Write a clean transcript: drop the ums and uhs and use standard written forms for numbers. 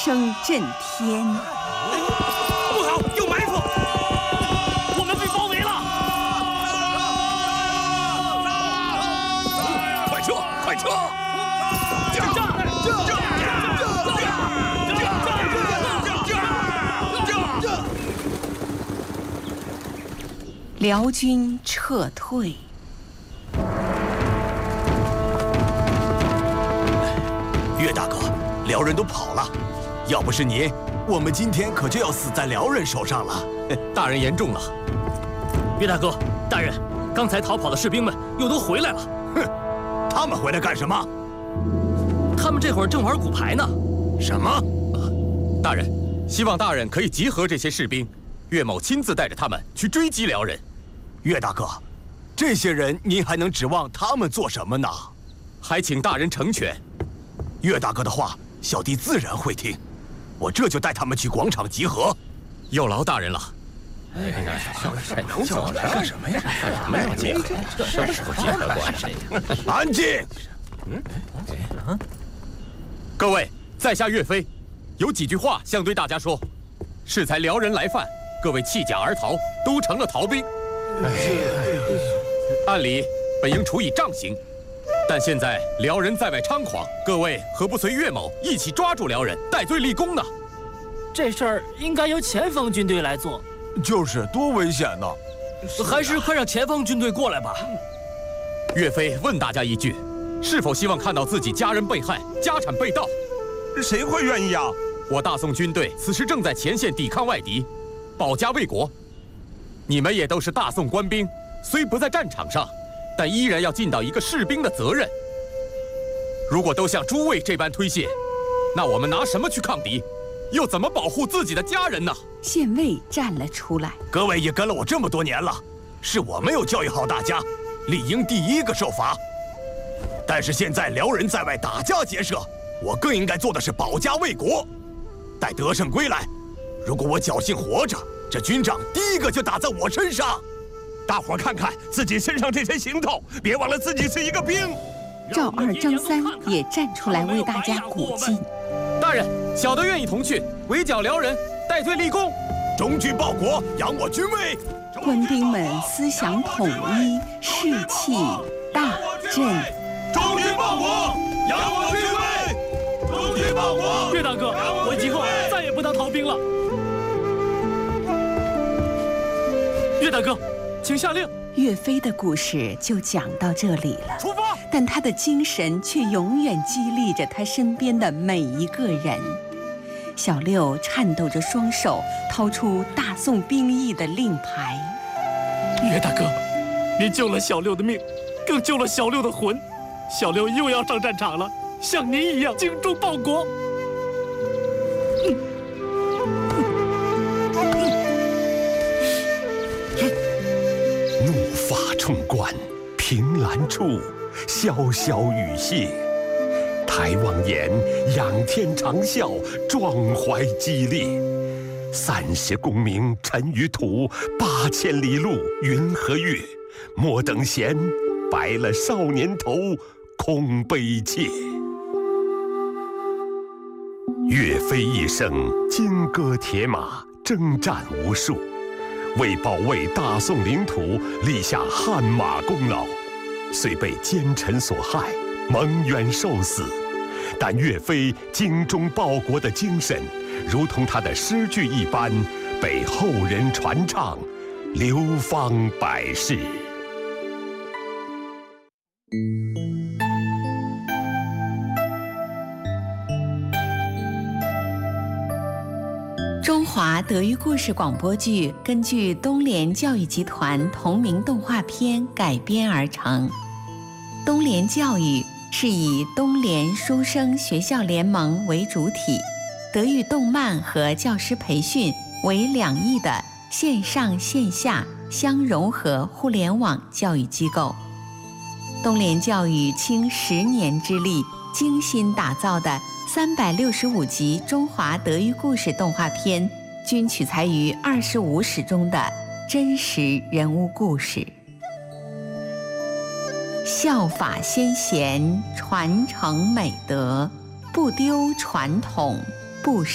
声震天。 不好，有埋伏！我们被包围了！ 快撤！快撤！ 辽军撤退。 岳大哥，辽人都跑了，要不是您，我们今天可就要死在辽人手上了。 大人言重了。岳大哥，大人，刚才逃跑的士兵们又都回来了。 哼，他们回来干什么？ 他们这会儿正玩骨牌呢。 什么？ 大人，希望大人可以集合这些士兵，岳某亲自带着他们去追击辽人。 岳大哥，这些人您还能指望他们做什么呢？ 还请大人成全。 岳大哥的话，小弟自然会听。我这就带他们去广场集合。 有劳大人了。 哎呀，能走着干什么呀？什么要集合？什么时候集合过谁？ 安静！ 各位，在下岳飞，有几句话想对大家说。适才辽人来犯，各位弃甲而逃，都成了逃兵。 按理本应处以杖刑，但现在辽人在外猖狂，各位何不随岳某一起抓住辽人，戴罪立功呢？ 这事儿应该由前方军队来做。 就是多危险呢！ 还是快让前方军队过来吧。 岳飞问大家一句：是否希望看到自己家人被害、家产被盗？ 谁会愿意呀？ 我大宋军队此时正在前线抵抗外敌，保家卫国。 你们也都是大宋官兵，虽不在战场上，但依然要尽到一个士兵的责任。如果都像诸位这般推卸，那我们拿什么去抗敌？又怎么保护自己的家人呢？ 县尉站了出来。 各位也跟了我这么多年了，是我没有教育好大家，理应第一个受罚。但是现在辽人在外打家劫舍，我更应该做的是保家卫国。待得胜归来，如果我侥幸活着， 这军仗第一个就打在我身上，大伙儿看看自己身上这些行头，别忘了自己是一个兵。 赵二、张三也站出来为大家鼓劲。 大人，小的愿意同去，围剿辽人，戴罪立功， 忠君报国，扬我军威。 官兵们思想统一，士气大振。 忠君报国，扬我军威。忠君报国。 岳大哥，我今后再也不当逃兵了。 岳大哥，请下令。 岳飞的故事就讲到这里了， 出发！ 但他的精神却永远激励着他身边的每一个人。小六颤抖着双手，掏出大宋兵役的令牌。 岳大哥，您救了小六的命，更救了小六的魂。小六又要上战场了，像您一样精忠报国。 怒发冲冠，凭栏处，潇潇雨歇。抬望眼，仰天长啸，壮怀激烈。30功名尘与土，8000里路云和月。莫等闲，白了少年头，空悲切。岳飞一生金戈铁马，征战无数。 为保卫大宋领土立下汗马功劳，虽被奸臣所害，蒙冤受死，但岳飞精忠报国的精神，如同他的诗句一般，被后人传唱，流芳百世。 中华德育故事广播剧根据东联教育集团同名动画片改编而成。东联教育是以东联书生学校联盟为主体，德育动漫和教师培训为两翼的线上线下相融合互联网教育机构。东联教育倾10年之力，精心打造的365集中华德育故事动画片，均取材于25史中的真实人物故事。效法先贤，传承美德，不丢传统，不